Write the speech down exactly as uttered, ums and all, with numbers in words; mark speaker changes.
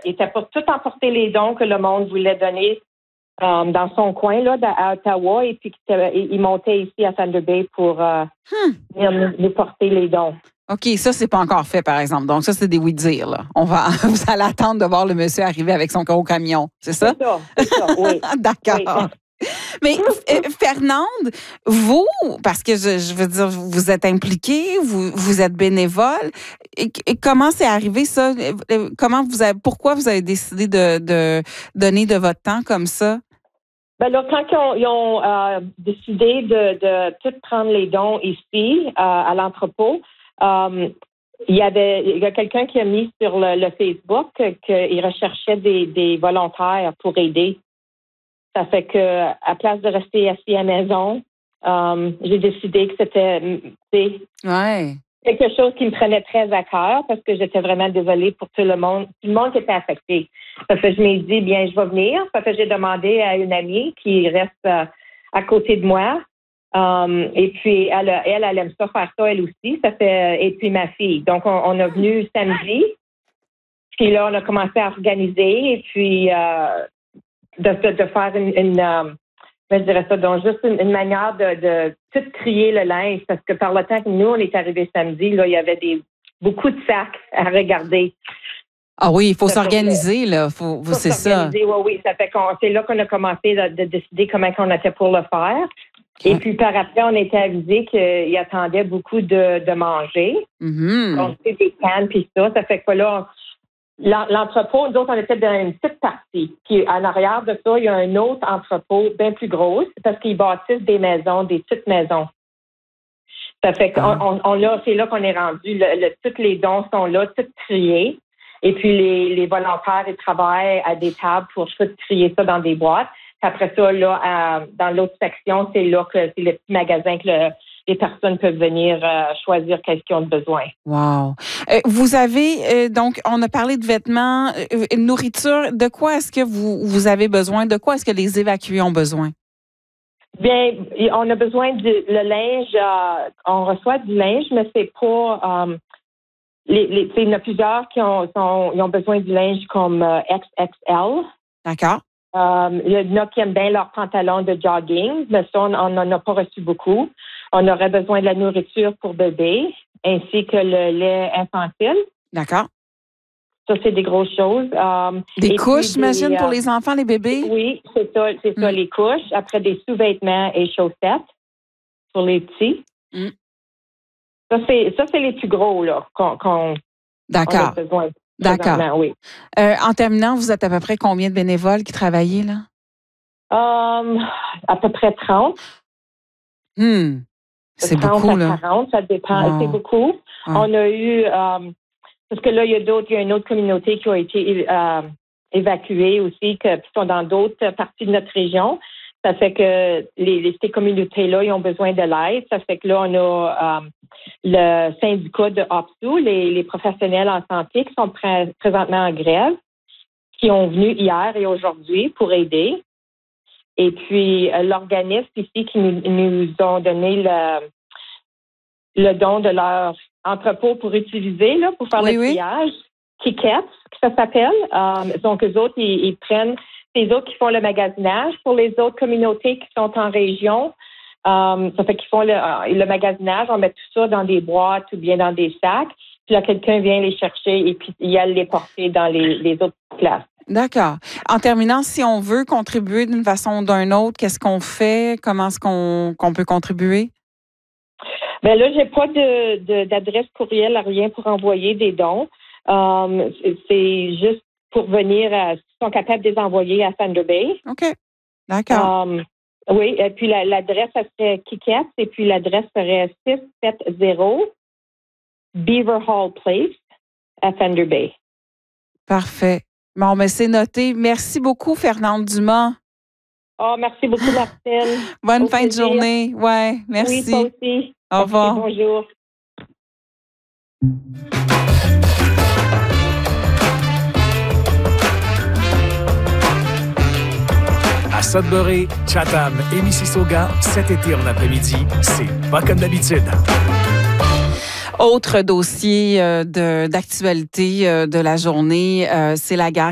Speaker 1: était pour tout emporter les dons que le monde voulait donner euh, dans son coin là, à Ottawa, et puis il montait ici à Thunder Bay pour euh,
Speaker 2: hmm.
Speaker 1: venir nous, nous porter les dons.
Speaker 2: OK, ça, c'est pas encore fait, par exemple. Donc, ça, c'est des oui-dire, là. On va, vous allez attendre de voir le monsieur arriver avec son gros camion. C'est ça?
Speaker 1: C'est ça, c'est ça, oui.
Speaker 2: D'accord. Oui. Mais euh, Fernande, vous, parce que je, je veux dire, vous êtes impliquée, vous, vous êtes bénévole. Et, et comment c'est arrivé, ça? Comment vous avez, pourquoi vous avez décidé de, de donner de votre temps comme ça?
Speaker 1: Ben là, quand ils ont, ils ont euh, décidé de, de tout prendre les dons ici, euh, à l'entrepôt, euh, il y avait il y a quelqu'un qui a mis sur le, le Facebook qu'il recherchait des, des volontaires pour aider. Ça fait que, à place de rester assis à la maison, euh, j'ai décidé que c'était
Speaker 2: ouais.
Speaker 1: quelque chose qui me prenait très à cœur parce que j'étais vraiment désolée pour tout le monde. Tout le monde qui était affecté. Ça fait que je m'ai dit, bien, je vais venir. Ça fait que j'ai demandé à une amie qui reste euh, à côté de moi. Um, et puis, elle, elle, elle aime ça faire ça, elle aussi. Ça fait, et puis ma fille. Donc, on, on a venu samedi. Puis là, on a commencé à organiser. Et puis, euh, de, de, de faire une, une um, je dirais ça, donc juste une, une manière de, de tout trier le linge. Parce que par le temps que nous, on est arrivés samedi, là, il y avait des beaucoup de sacs à regarder.
Speaker 2: Ah oui, il faut ça s'organiser, là. Faut, faut, c'est ça.
Speaker 1: Oui, oui. Ça fait qu'on, c'est là qu'on a commencé de, de décider comment on était pour le faire. Et puis, par après, on était avisé qu'il attendait beaucoup de, de manger.
Speaker 2: Mm-hmm.
Speaker 1: Donc, c'est des cannes, puis ça. Ça fait que là, l'entrepôt, nous autres, on était dans une petite partie. Puis, en arrière de ça, il y a un autre entrepôt bien plus gros parce qu'ils bâtissent des maisons, des petites maisons. Ça fait qu'on on, on, là, c'est là qu'on est rendu. Le, le, tous les dons sont là, tout triés. Et puis, les, les volontaires, ils travaillent à des tables pour tout trier ça dans des boîtes. Après ça, là, à, dans l'autre section, c'est là que c'est le petit magasin que le, les personnes peuvent venir euh, choisir qu'est-ce qu'ils ont besoin.
Speaker 2: Wow. Euh, vous avez, euh, donc, on a parlé de vêtements, euh, nourriture. De quoi est-ce que vous, vous avez besoin? De quoi est-ce que les évacués ont besoin?
Speaker 1: Bien, on a besoin de le linge. Euh, on reçoit du linge, mais c'est pas... Euh, les, les, il y en a plusieurs qui ont, sont, ils ont besoin du linge comme euh, X X L.
Speaker 2: D'accord.
Speaker 1: Um, il y en a qui aiment bien leurs pantalons de jogging, mais ça, on n'en a pas reçu beaucoup. On aurait besoin de la nourriture pour bébé, ainsi que le lait infantile.
Speaker 2: D'accord.
Speaker 1: Ça, c'est des grosses choses. Um,
Speaker 2: des couches, j'imagine, des, euh, pour les enfants, les bébés?
Speaker 1: Oui, c'est ça, c'est mm. ça, les couches. Après, des sous-vêtements et chaussettes pour les petits.
Speaker 2: Mm.
Speaker 1: Ça, c'est, ça, c'est les plus gros, là, qu'on, qu'on
Speaker 2: D'accord.
Speaker 1: on a besoin.
Speaker 2: D'accord.
Speaker 1: Oui.
Speaker 2: Euh, en terminant, vous êtes à peu près combien de bénévoles qui travaillent là?
Speaker 1: Um, à peu près trente.
Speaker 2: Hmm. C'est beaucoup, là.
Speaker 1: quarante, ça dépend. Wow. C'est beaucoup. Wow. On a eu... Um, parce que là, il y a d'autres, il y a une autre communauté qui a été euh, évacuée aussi, qui sont dans d'autres parties de notre région. Ça fait que les, les, ces communautés-là, ils ont besoin de l'aide. Ça fait que là, on a euh, le syndicat de O P S U, les, les professionnels en santé qui sont pré- présentement en grève, qui ont venu hier et aujourd'hui pour aider. Et puis, euh, l'organisme ici qui nous, nous ont donné le, le don de leur entrepôt pour utiliser, là, pour faire oui, le triage, oui. Kikets, ça s'appelle. Euh, donc, eux autres, ils, ils prennent... C'est eux autres qui font le magasinage pour les autres communautés qui sont en région. Um, ça fait qu'ils font le, le magasinage, on met tout ça dans des boîtes ou bien dans des sacs. Puis là, quelqu'un vient les chercher et puis il allait les porter dans les, les autres places.
Speaker 2: D'accord. En terminant, si on veut contribuer d'une façon ou d'une autre, qu'est-ce qu'on fait? Comment est-ce qu'on, qu'on peut contribuer?
Speaker 1: Bien là, j'ai pas de, de, d'adresse courriel, rien pour envoyer des dons. Um, c'est, c'est juste pour venir, à, s'ils sont capables de les envoyer à Thunder Bay.
Speaker 2: OK. D'accord.
Speaker 1: Um, oui, et puis la, l'adresse, ça serait Kikets, et puis l'adresse serait six cent soixante Beaver Hall Place à Thunder Bay.
Speaker 2: Parfait. Bon, mais c'est noté. Merci beaucoup, Fernande Dumas.
Speaker 1: Oh, merci beaucoup, Martine.
Speaker 2: Bonne Au fin plaisir. de journée. Ouais, merci.
Speaker 1: Oui, toi aussi.
Speaker 2: Au revoir.
Speaker 1: Okay, bonjour.
Speaker 3: À Sudbury, Chatham et Mississauga, cet été en après-midi, c'est pas comme d'habitude.
Speaker 2: Autre dossier euh, de, d'actualité euh, de la journée, euh, c'est la guerre